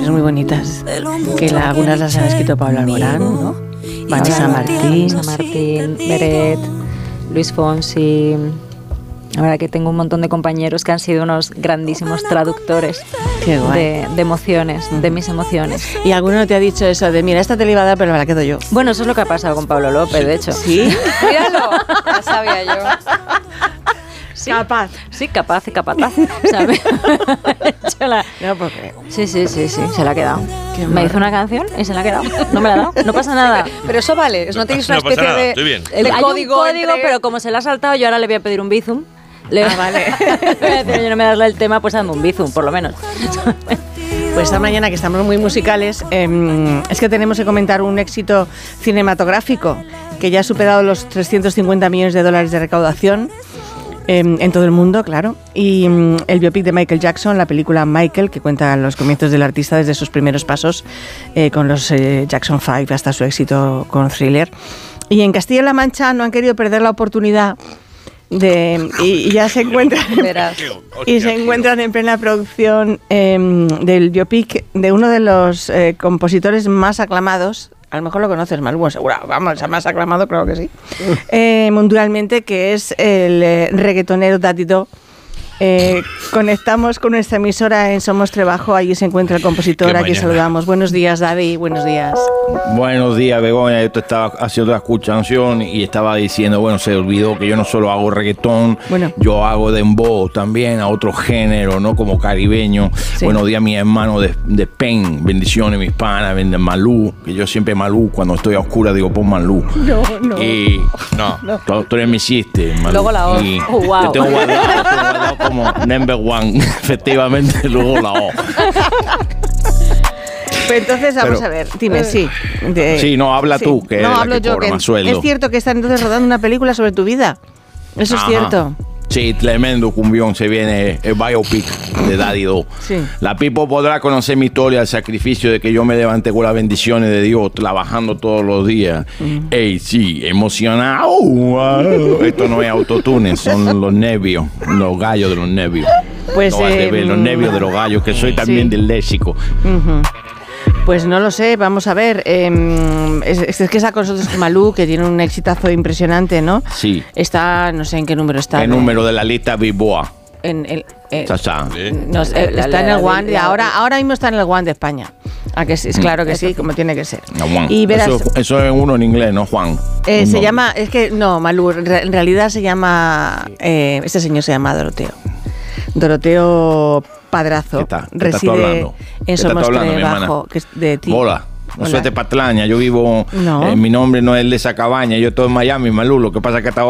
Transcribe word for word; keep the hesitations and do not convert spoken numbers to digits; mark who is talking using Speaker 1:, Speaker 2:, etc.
Speaker 1: canciones muy bonitas, que la, algunas las han escrito Pablo Alborán, ¿no? Vanessa Martín,
Speaker 2: Vanessa Martín, Beret, Luis Fonsi. La verdad que tengo un montón de compañeros que han sido unos grandísimos traductores de, de emociones, de mis emociones.
Speaker 1: ¿Y alguno te ha dicho eso de, mira, esta te la iba a dar, pero me la quedo yo?
Speaker 2: Bueno, eso es lo que ha pasado con Pablo López,
Speaker 1: sí.
Speaker 2: de hecho.
Speaker 1: ¿Sí?
Speaker 2: Míralo, ya sabía yo. Sí,
Speaker 1: capaz.
Speaker 2: Sí, capaz y capataz, ¿sabes? la...
Speaker 1: No, porque...
Speaker 2: Sí, sí, sí, sí, se la ha quedado. Me hizo una canción y se la ha quedado. No me la ha dado, no pasa nada.
Speaker 3: Pero eso vale, no tenéis una
Speaker 4: no
Speaker 3: especie
Speaker 4: pasa nada,
Speaker 3: de,
Speaker 4: estoy bien.
Speaker 3: de
Speaker 2: Hay
Speaker 3: código,
Speaker 2: un código
Speaker 3: entre...
Speaker 2: pero como se la ha saltado, yo ahora le voy a pedir un bizum. Le...
Speaker 1: Ah, vale.
Speaker 2: Yo no me das el tema, pues dame un bizum, por lo menos.
Speaker 1: Pues esta mañana, que estamos muy musicales, eh, es que tenemos que comentar un éxito cinematográfico que ya ha superado los trescientos cincuenta millones de dólares de recaudación eh, en todo el mundo, claro. Y mm, el biopic de Michael Jackson, la película Michael, que cuenta los comienzos del artista desde sus primeros pasos eh, con los eh, Jackson Five hasta su éxito con Thriller. Y en Castilla-La Mancha no han querido perder la oportunidad de y, y ya se encuentran y se encuentran en plena producción eh, del biopic de uno de los eh, compositores más aclamados. A lo mejor lo conoces, Malú, seguro, vamos, el más aclamado, claro que sí, eh, mundialmente, que es el eh, reggaetonero Daddy Do. Eh, conectamos con nuestra emisora en Somos Trebajo, allí se encuentra el compositor, aquí saludamos. Buenos días, Daddy, buenos días.
Speaker 5: Buenos días, Begoña. Yo te estaba haciendo la escuchación y estaba diciendo, bueno, se olvidó que yo no solo hago reggaetón, bueno. yo hago dembow también, a otro género, ¿no? Como caribeño. Sí. Buenos días, mi hermano de, de Spain, bendiciones, mis panas, de Malú, que yo siempre Malú, cuando estoy a oscura digo, pon Malú.
Speaker 1: No, no.
Speaker 5: Y no, no. Tú, tú eres mi sister, Malú.
Speaker 2: Luego la O.
Speaker 5: Y
Speaker 2: oh, wow.
Speaker 5: Te tengo guardado, te tengo guardado como number one, efectivamente, luego la O.
Speaker 1: Pues entonces vamos Pero, a ver, dime, sí. De,
Speaker 5: sí, no, habla sí. tú, que
Speaker 1: no,
Speaker 5: es
Speaker 1: hablo
Speaker 5: la que
Speaker 1: yo,
Speaker 5: cobra
Speaker 1: que
Speaker 5: más sueldo.
Speaker 1: Es cierto que están entonces rodando una película sobre tu vida. Eso Ajá. es cierto.
Speaker 5: Sí, tremendo cumbión, se viene el biopic de Daddy Do. Sí. La people podrá conocer mi historia, el sacrificio de que yo me levanté con las bendiciones de Dios, trabajando todos los días. Mm. Ey, sí, emocionado. Wow. Esto no es autotune, son los nervios, los gallos de los nervios. Pues no, eh, ver, los nervios de los gallos, que soy también sí. del léxico.
Speaker 1: Uh-huh. Pues no lo sé, vamos a ver. Eh, es, es que está con nosotros Malú, que tiene un exitazo impresionante, ¿no?
Speaker 5: Sí.
Speaker 1: Está, no sé en qué número está.
Speaker 5: ¿Qué
Speaker 1: ¿no?
Speaker 5: número de la lista Bilboa?
Speaker 1: En el, eh,
Speaker 5: Chachá.
Speaker 1: No, eh, está en el One, y ahora, ahora mismo está en el One de España. ¿A que sí? Es claro que sí, como tiene que ser.
Speaker 5: No, Juan.
Speaker 1: Y verás,
Speaker 5: eso, eso es uno en inglés, ¿no, Juan?
Speaker 1: Eh, se llama, es que no, Malú, en realidad se llama, eh, este señor se llama Doroteo. Doroteo Padrazo.
Speaker 5: ¿Qué está? ¿Qué
Speaker 1: reside en Somos Trebajo, que es de ti.
Speaker 5: Hola. No soy de Patlaña, yo vivo,
Speaker 1: no.
Speaker 5: eh, mi nombre no es el de esa cabaña, yo estoy en Miami, Malú, lo que pasa es que hasta